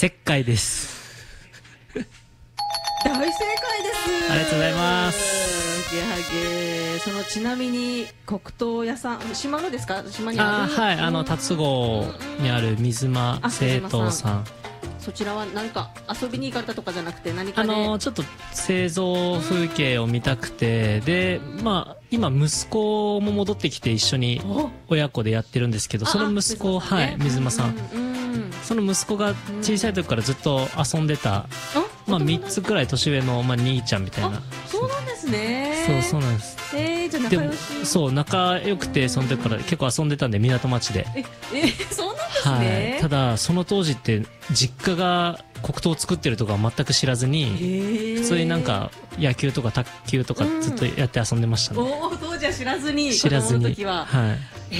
石灰です。 大正解です。 ありがとうございます。 ゲハゲ。そのちなみに黒糖屋さん、島のですか？島にある。 はい、龍郷にある水間製糖さん。 そちらは何か遊びに行かれたとかじゃなくて何かで、 ちょっと製造風景を見たくて、でまあ今息子も戻ってきて一緒に親子でやってるんですけど、その息子、はい、水間さん、その息子が小さい時からずっと遊んでた、まあ3つくらい年上の、まあ、兄ちゃんみたいな。 そうなんですね。 そうなんです。 じゃあ仲良し。 そう仲良くて、その時から結構遊んでたんで、港町で。 そうなんですね。 はい、ただその当時って実家が黒糖を作ってるとか全く知らずに、普通になんか野球とか卓球とかずっとやって遊んでましたね。 当時は知らずに、 知らずに、 子供の時は、 はい、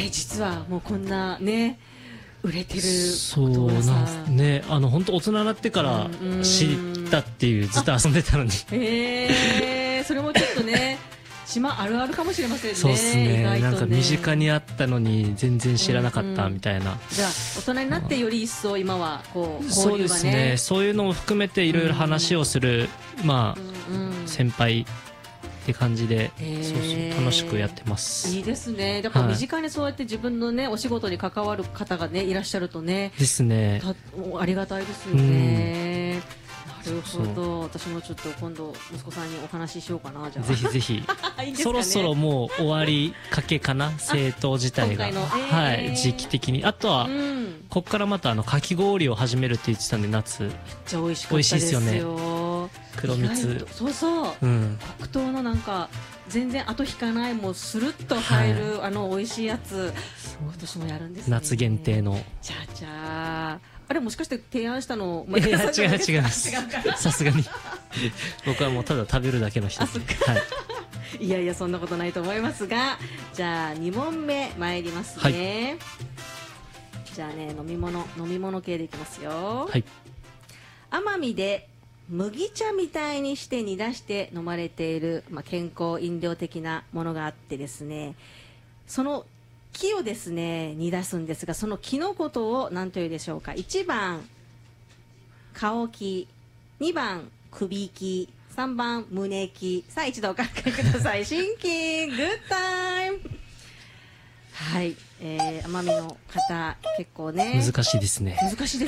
実はもうこんなね売れてるそうなんね、本当大人になってから知ったっていう、ずっと遊んでたのに。 それもちょっとね島あるあるかもしれませんね。 そうですね。なんか身近にあったのに全然知らなかったみたいな。 じゃあ大人になってより一層今はこう交流がね。 そうですね。そういうのも含めていろいろ話をする、まあ先輩って感じで、そう楽しくやってます。 いいですね。だから身近にそうやって自分のねお仕事に関わる方がねいらっしゃるとね。 ですね。 ありがたいですよね。なるほど。私もちょっと今度息子さんにお話ししようかな。じゃあぜひぜひ。 いいですかね。 そろそろもう終わりかけかな、製糖自体が、はい、時期的に。あとはこっからまたかき氷を始めるって言ってたんで、夏。めっちゃ美味しかったですよ。美味しいですよね。 黒蜜。 そうそう。黒糖のなんか全然後引かない、もうスルッと入る美味しいやつ。今年もやるんですね。 夏限定の。 じゃああれもしかして提案したの？ いや違います。さすがに僕はもうただ食べるだけの人で。 いやいやそんなことないと思いますが、じゃあ2問目参りますね。じゃあね、飲み物系でいきますよ。奄美で麦茶みたいにして煮出して飲まれている、健康飲料的なものがあってですね、その木をですね煮出すんですが、その木のことを何というでしょうか。1番顔木、2番首木、3番胸木。さあ一度お考えください。シンキンググッタイム。はい、奄美の方結構ね難しいですね。 難しいです。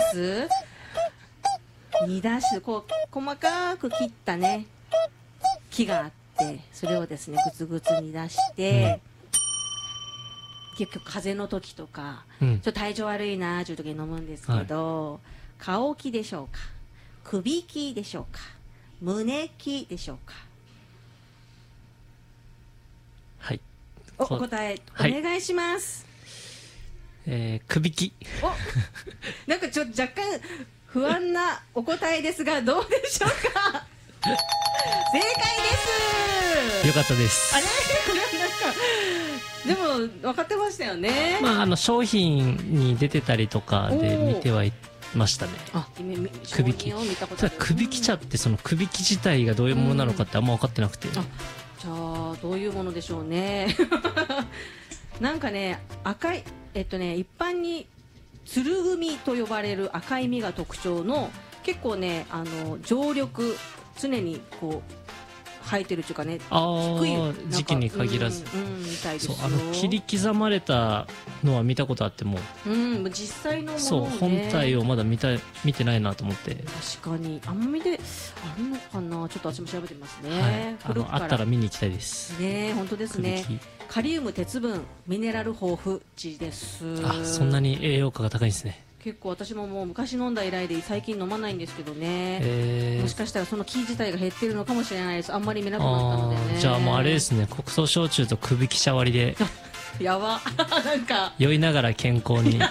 煮出す、こう細かく切ったね木があって、それをですねグツグツ煮出して、結局風邪の時とか、ちょっと体調悪いなーという時に飲むんですけど、顔木でしょうか、首木でしょうか、胸木でしょうか。 はい、 お答えお願いします。 首木。 なんかちょっと若干不安なお答えですが、どうでしょうか。正解です。 よかったです。 あれなんかでも分かってましたよね。 商品に出てたりとかで見てはいましたね。首木。首木茶ってその首木自体がどういうものなのかってあんま分かってなくて。 じゃあどういうものでしょうね。なんかね赤い一般につる組と呼ばれる赤い実が特徴の、結構ね常緑、常にこう生えてるというかね、低い時期に限らず、 みたいですよ。 切り刻まれたのは見たことあっても、 実際のものをね、 そう本体をまだ見てないなと思って。 確かに奄美であるのかな、ちょっと私も調べてみますね。 あったら見に行きたいですね。本当ですね。カリウム、鉄分、ミネラル豊富地です。 そんなに栄養価が高いんですね。 結構私ももう昔飲んだ以来で最近飲まないんですけどね、もしかしたらその木自体が減ってるのかもしれないです。あんまり見なくなったのでね。 じゃあもうあれですね、黒糖焼酎と首木茶割りでやばなんか酔いながら健康に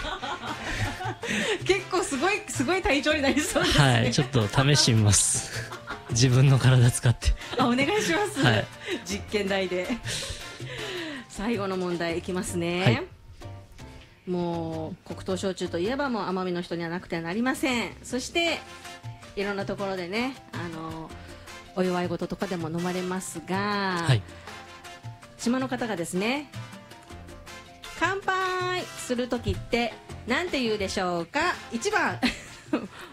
結構すごい体調になりそうですね。 はい、ちょっと試してみます自分の体使ってお願いします、実験台で。最後の問題いきますね、もう黒糖焼酎といえばもう奄美の人にはなくてはなりません。そしていろんなところでねお祝い事とかでも飲まれますが、島の方がですね乾杯するときってなんて言うでしょうか。1番